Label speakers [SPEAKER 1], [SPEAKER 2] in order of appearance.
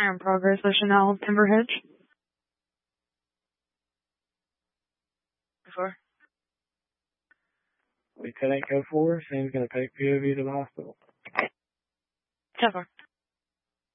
[SPEAKER 1] In progress, Chanel, Timber Hedge. Before.
[SPEAKER 2] We couldn't go forward. Sam's going to take POV to the hospital.
[SPEAKER 1] 10-4.